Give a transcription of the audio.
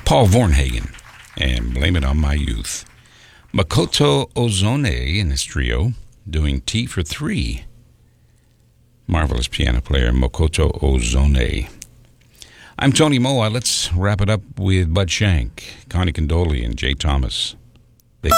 Paul Vornhagen and Blame It on My Youth. Makoto Ozone in his trio doing Tea for Three. Marvelous piano player, Makoto Ozone. I'm Tony Moa. Let's wrap it up with Bud Shank, Connie Condoli, and Jay Thomas.